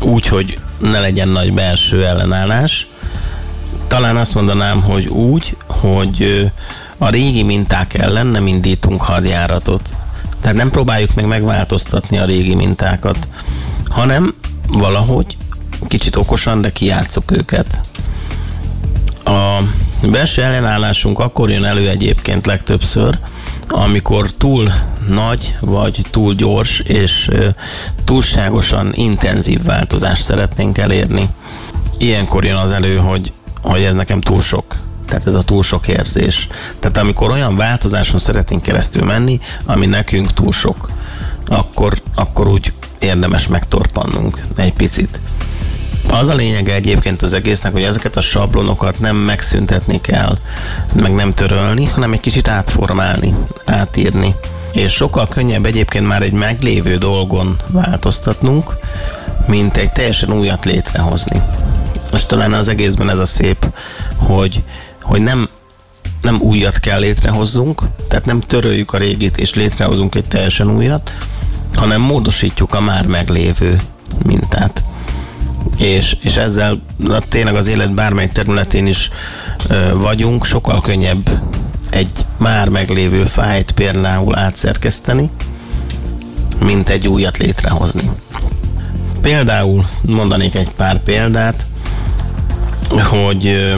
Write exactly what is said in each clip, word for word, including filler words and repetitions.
úgy, hogy ne legyen nagy belső ellenállás. Talán azt mondanám, hogy úgy, hogy a régi minták ellen nem indítunk hadjáratot. Tehát nem próbáljuk meg megváltoztatni a régi mintákat, hanem valahogy kicsit okosan, de kijátszok őket. A belső ellenállásunk akkor jön elő egyébként legtöbbször, amikor túl nagy, vagy túl gyors, és túlságosan intenzív változást szeretnénk elérni. Ilyenkor jön az elő, hogy, hogy ez nekem túl sok. Tehát ez a túl sok érzés. Tehát amikor olyan változáson szeretnénk keresztül menni, ami nekünk túl sok, akkor, akkor úgy érdemes megtorpannunk egy picit. Az a lényege egyébként az egésznek, hogy ezeket a sablonokat nem megszüntetni kell, meg nem törölni, hanem egy kicsit átformálni, átírni. És sokkal könnyebb egyébként már egy meglévő dolgon változtatnunk, mint egy teljesen újat létrehozni. És talán az egészben ez a szép, hogy, hogy nem, nem újat kell létrehozzunk, tehát nem töröljük a régit és létrehozunk egy teljesen újat, hanem módosítjuk a már meglévő mintát. És, és ezzel tényleg az élet bármely területén is ö, vagyunk, sokkal könnyebb egy már meglévő fájlt például átszerkeszteni, mint egy újat létrehozni. Például mondanék egy pár példát, hogy, ö,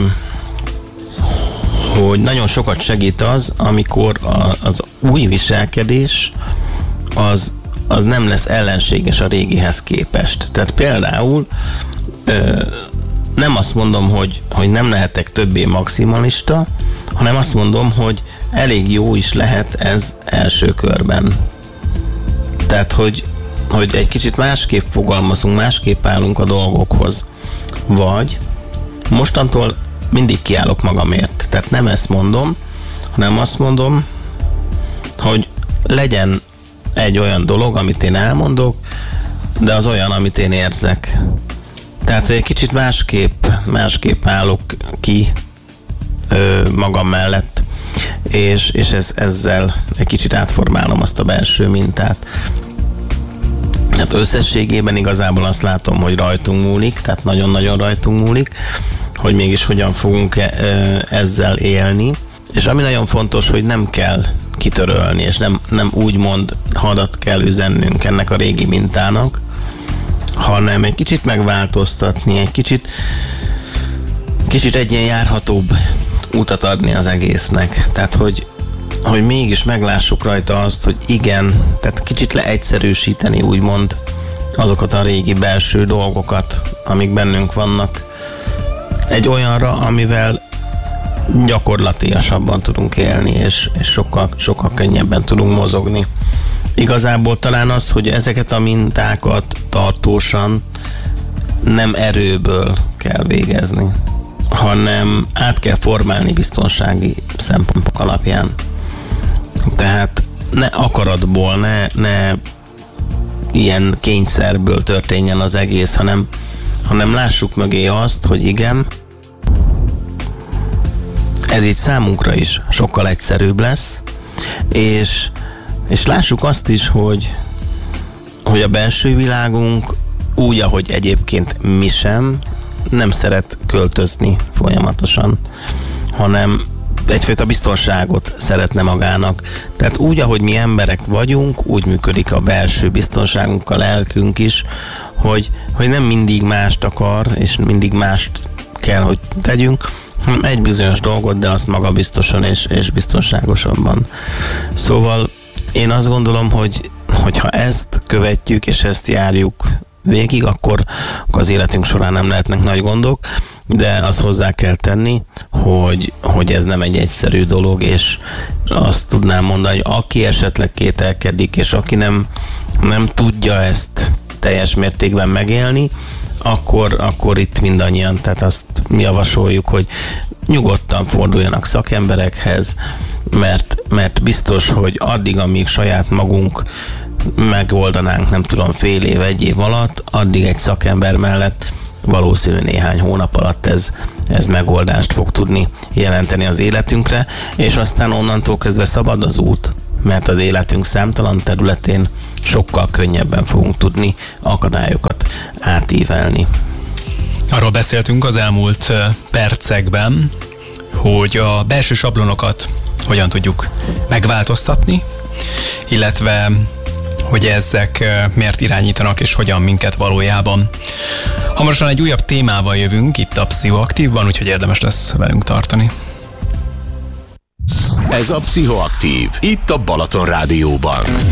hogy nagyon sokat segít az, amikor a, az új viselkedés az az nem lesz ellenséges a régihez képest. Tehát például ö, nem azt mondom, hogy, hogy nem lehetek többé maximalista, hanem azt mondom, hogy elég jó is lehet ez első körben. Tehát, hogy, hogy egy kicsit másképp fogalmazunk, másképp állunk a dolgokhoz. Vagy mostantól mindig kiállok magamért. Tehát nem ezt mondom, hanem azt mondom, hogy legyen egy olyan dolog, amit én elmondok, de az olyan, amit én érzek. Tehát, hogy egy kicsit másképp, másképp állok ki ö, magam mellett, és, és ez, ezzel egy kicsit átformálom azt a belső mintát. Tehát összességében igazából azt látom, hogy rajtunk múlik, tehát nagyon-nagyon rajtunk múlik, hogy mégis hogyan fogunk ezzel élni. És ami nagyon fontos, hogy nem kell kitörölni, és nem, nem úgymond hadat kell üzennünk ennek a régi mintának, hanem egy kicsit megváltoztatni, egy kicsit, kicsit egy ilyen járhatóbb utat adni az egésznek. Tehát, hogy, hogy mégis meglássuk rajta azt, hogy igen, tehát kicsit leegyszerűsíteni úgymond azokat a régi belső dolgokat, amik bennünk vannak, egy olyanra, amivel gyakorlatilasabban tudunk élni, és, és sokkal, sokkal könnyebben tudunk mozogni. Igazából talán az, hogy ezeket a mintákat tartósan nem erőből kell végezni, hanem át kell formálni biztonsági szempontok alapján. Tehát ne akaratból, ne, ne ilyen kényszerből történjen az egész, hanem, hanem lássuk mögé azt, hogy igen, ez így számunkra is sokkal egyszerűbb lesz, és, és lássuk azt is, hogy, hogy a belső világunk úgy, ahogy egyébként mi sem, nem szeret költözni folyamatosan, hanem egyfajta biztonságot szeretne magának. Tehát úgy, ahogy mi emberek vagyunk, úgy működik a belső biztonságunk, a lelkünk is, hogy, hogy nem mindig mást akar, és mindig mást kell, hogy tegyünk, hanem egy bizonyos dolgot, de azt magabiztosan és, és biztonságosabban. Szóval én azt gondolom, hogy hogyha ezt követjük, és ezt járjuk végig, akkor, akkor az életünk során nem lehetnek nagy gondok, de azt hozzá kell tenni, hogy, hogy ez nem egy egyszerű dolog, és azt tudnám mondani, hogy aki esetleg kételkedik, és aki nem, nem tudja ezt teljes mértékben megélni, akkor, akkor itt mindannyian, tehát azt mi javasoljuk, hogy nyugodtan forduljanak szakemberekhez, mert, mert biztos, hogy addig, amíg saját magunk megoldanánk, nem tudom, fél év, egy év alatt, addig egy szakember mellett valószínű néhány hónap alatt ez, ez megoldást fog tudni jelenteni az életünkre, és aztán onnantól kezdve szabad az út. mert az életünk számtalan területén sokkal könnyebben fogunk tudni akadályokat átívelni. Arról beszéltünk az elmúlt percekben, hogy a belső sablonokat hogyan tudjuk megváltoztatni, illetve hogy ezek miért irányítanak és hogyan minket valójában. Hamarosan egy újabb témával jövünk itt a Pszichoaktívban, úgyhogy érdemes lesz velünk tartani. Ez a Pszichoaktív, itt a Balaton Rádióban.